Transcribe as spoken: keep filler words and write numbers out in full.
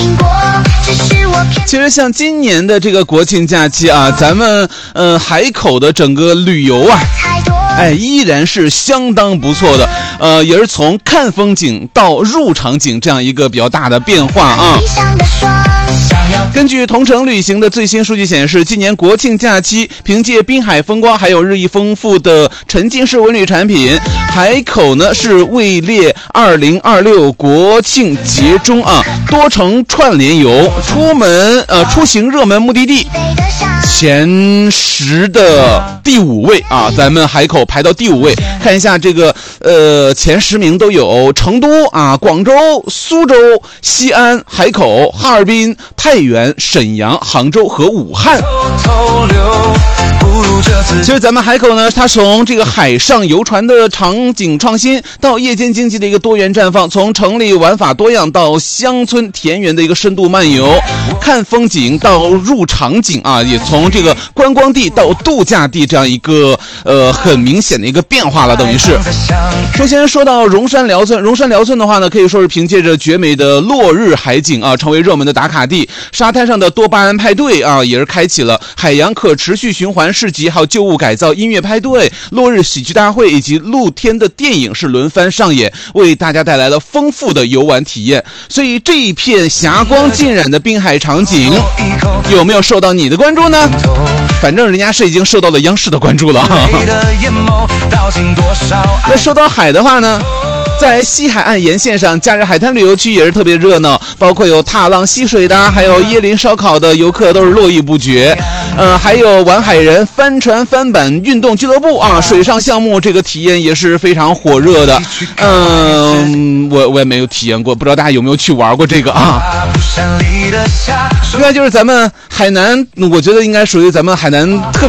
其实像今年的这个国庆假期啊，咱们呃海口的整个旅游啊，哎，依然是相当不错的，呃，也是从看风景到入场景这样一个比较大的变化啊。根据同程旅行的最新数据显示，今年国庆假期凭借滨海风光还有日益丰富的沉浸式文旅产品，海口呢是位列二零二六国庆节中啊多城串联游出门呃出行热门目的地前十的第五位啊，咱们海口排到第五位。看一下这个呃前十名都有成都啊、广州、苏州、西安、海口、哈尔滨、太原、沈阳、杭州和武汉。其实咱们海口呢，它从这个海上游船的场景创新到夜间经济的一个多元绽放，从城里玩法多样到乡村田园的一个深度漫游，看风景到入场景啊，也从这个观光地到度假地这样一个呃很明显的一个变化了，等于是。首先说到荣山辽村，荣山辽村的话呢，可以说是凭借着绝美的落日海景啊，成为热门的打卡地。沙滩上的多巴胺派对啊，也是开启了海洋可持续循环市集，还有旧物改造音乐派对、落日喜剧大会以及露天的电影是轮番上演，为大家带来了丰富的游玩体验。所以这一片霞光浸染的滨海场景，有没有受到你的关注呢？反正人家是已经受到了央视的关注了。那说到海的话呢，在西海岸沿线上，假日海滩旅游区也是特别热闹，包括有踏浪戏水的，还有椰林烧烤的游客都是络绎不绝。呃，还有玩海人、帆船、帆板运动俱乐部啊，水上项目这个体验也是非常火热的。嗯，我我也没有体验过，不知道大家有没有去玩过这个啊？另外就是咱们海南，我觉得应该属于咱们海南特别